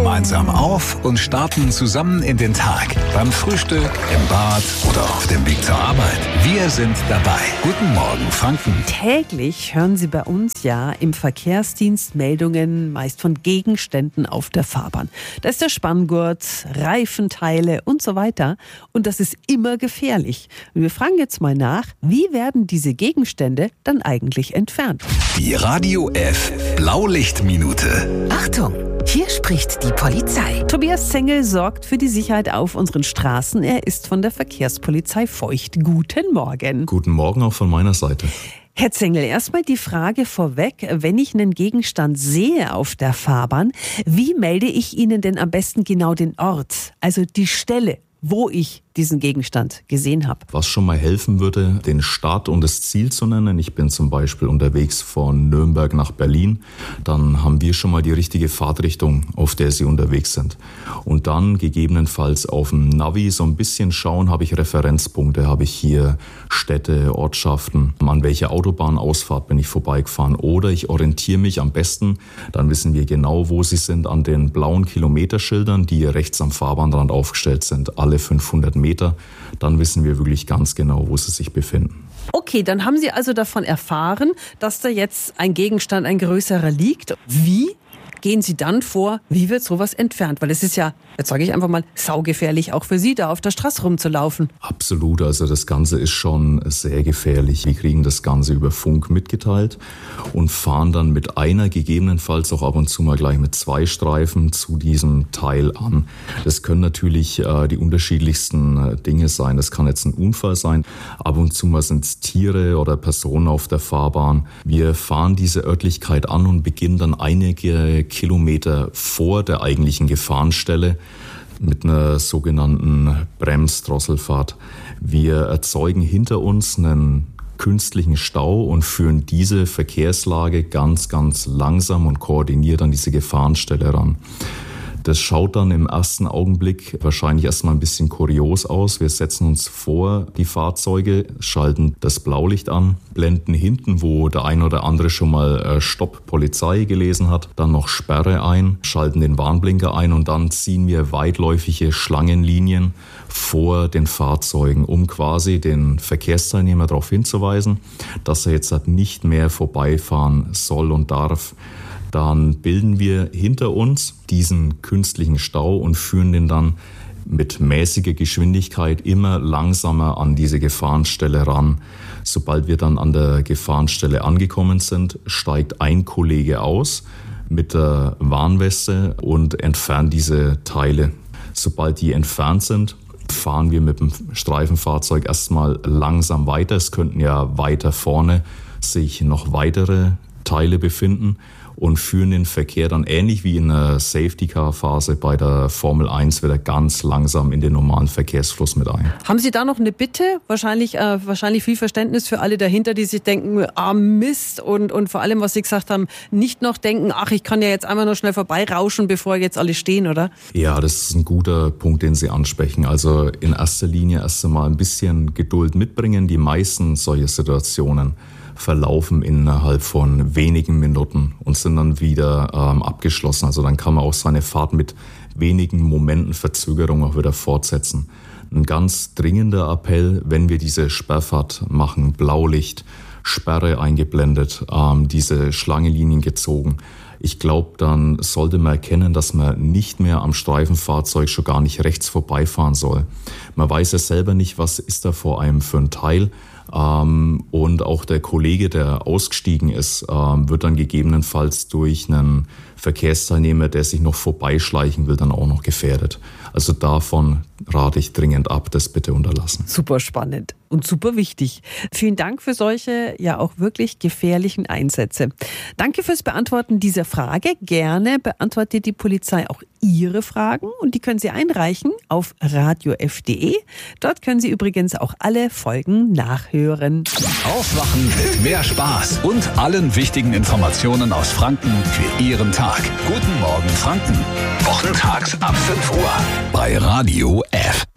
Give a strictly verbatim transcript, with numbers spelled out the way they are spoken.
gemeinsam auf und starten zusammen in den Tag. Beim Frühstück, im Bad oder auf dem Weg zur Arbeit. Wir sind dabei. Guten Morgen, Franken. Täglich hören Sie bei uns ja im Verkehrsdienst Meldungen, meist von Gegenständen auf der Fahrbahn. Da ist der Spanngurt, Reifenteile und so weiter. Und das ist immer gefährlich. Und wir fragen jetzt mal nach, wie werden diese Gegenstände dann eigentlich entfernt? Die Radio F Blaulichtminute. Achtung, hier spricht die Polizei. Tobias Zengel sorgt für die Sicherheit auf unseren Straßen. Er ist von der Verkehrspolizei Feucht. Guten Morgen. Guten Morgen auch von meiner Seite. Herr Zengel, erstmal die Frage vorweg, wenn ich einen Gegenstand sehe auf der Fahrbahn, wie melde ich Ihnen denn am besten genau den Ort, also die Stelle, wo ich diesen Gegenstand gesehen habe? Was schon mal helfen würde, den Start und das Ziel zu nennen. Ich bin zum Beispiel unterwegs von Nürnberg nach Berlin. Dann haben wir schon mal die richtige Fahrtrichtung, auf der Sie unterwegs sind. Und dann gegebenenfalls auf dem Navi so ein bisschen schauen, habe ich Referenzpunkte, habe ich hier Städte, Ortschaften, an welcher Autobahnausfahrt bin ich vorbeigefahren. Oder ich orientiere mich am besten, dann wissen wir genau, wo Sie sind, an den blauen Kilometerschildern, die rechts am Fahrbahnrand aufgestellt sind, alle fünfhundert Meter. Dann wissen wir wirklich ganz genau, wo sie sich befinden. Okay, dann haben Sie also davon erfahren, dass da jetzt ein Gegenstand, ein größerer liegt. Wie gehen Sie dann vor? Wie wird sowas entfernt? Weil es ist ja, jetzt sage ich einfach mal, saugefährlich auch für Sie, da auf der Straße rumzulaufen. Absolut, also das Ganze ist schon sehr gefährlich. Wir kriegen das Ganze über Funk mitgeteilt und fahren dann mit einer, gegebenenfalls auch ab und zu mal gleich mit zwei Streifen zu diesem Teil an. Das können natürlich äh, die unterschiedlichsten äh, Dinge sein. Das kann jetzt ein Unfall sein. Ab und zu mal sind es Tiere oder Personen auf der Fahrbahn. Wir fahren diese Örtlichkeit an und beginnen dann einige Kilometer vor der eigentlichen Gefahrenstelle mit einer sogenannten Bremsdrosselfahrt. Wir erzeugen hinter uns einen künstlichen Stau und führen diese Verkehrslage ganz, ganz langsam und koordiniert an diese Gefahrenstelle ran. Das schaut dann im ersten Augenblick wahrscheinlich erstmal ein bisschen kurios aus. Wir setzen uns vor die Fahrzeuge, schalten das Blaulicht an, blenden hinten, wo der ein oder andere schon mal Stopp Polizei gelesen hat, dann noch Sperre ein, schalten den Warnblinker ein und dann ziehen wir weitläufige Schlangenlinien vor den Fahrzeugen, um quasi den Verkehrsteilnehmer darauf hinzuweisen, dass er jetzt nicht mehr vorbeifahren soll und darf. Dann bilden wir hinter uns diesen künstlichen Stau und führen den dann mit mäßiger Geschwindigkeit immer langsamer an diese Gefahrenstelle ran. Sobald wir dann an der Gefahrenstelle angekommen sind, steigt ein Kollege aus mit der Warnweste und entfernt diese Teile. Sobald die entfernt sind, fahren wir mit dem Streifenfahrzeug erstmal langsam weiter. Es könnten ja weiter vorne sich noch weitere Teile befinden und führen den Verkehr dann ähnlich wie in der Safety-Car-Phase bei der Formel eins wieder ganz langsam in den normalen Verkehrsfluss mit ein. Haben Sie da noch eine Bitte? Wahrscheinlich, äh, wahrscheinlich viel Verständnis für alle dahinter, die sich denken, ah Mist, und, und vor allem, was Sie gesagt haben, nicht noch denken, ach, ich kann ja jetzt einmal noch schnell vorbeirauschen, bevor jetzt alle stehen, oder? Ja, das ist ein guter Punkt, den Sie ansprechen. Also in erster Linie erst einmal ein bisschen Geduld mitbringen. Die meisten solcher Situationen verlaufen innerhalb von wenigen Minuten und sind dann wieder ähm, abgeschlossen. Also dann kann man auch seine Fahrt mit wenigen Momenten Verzögerung auch wieder fortsetzen. Ein ganz dringender Appell, wenn wir diese Sperrfahrt machen, Blaulicht, Sperre eingeblendet, ähm, diese Schlangenlinien gezogen. Ich glaube, dann sollte man erkennen, dass man nicht mehr am Streifenfahrzeug schon gar nicht rechts vorbeifahren soll. Man weiß ja selber nicht, was ist da vor einem für ein Teil. Ähm, und auch der Kollege, der ausgestiegen ist, ähm, wird dann gegebenenfalls durch einen Verkehrsteilnehmer, der sich noch vorbeischleichen will, dann auch noch gefährdet. Also davon rate ich dringend ab, das bitte unterlassen. Super spannend und super wichtig. Vielen Dank für solche ja auch wirklich gefährlichen Einsätze. Danke fürs Beantworten dieser Frage. Gerne beantwortet die Polizei auch Ihre Fragen und die können Sie einreichen auf radio f punkt de. Dort können Sie übrigens auch alle Folgen nachhören. Aufwachen mit mehr Spaß und allen wichtigen Informationen aus Franken für Ihren Tag. Guten Morgen Franken. Wochentags ab fünf Uhr bei Radio F.